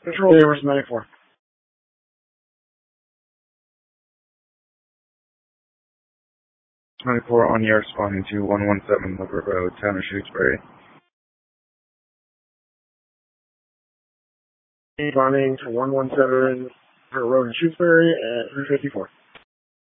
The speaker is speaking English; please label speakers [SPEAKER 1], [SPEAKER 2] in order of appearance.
[SPEAKER 1] Control Davers 94.
[SPEAKER 2] 24 on your responding to 117 Woodward Road, town of Shrewsbury.
[SPEAKER 1] Responding to 117 Road in Shrewsbury at 354.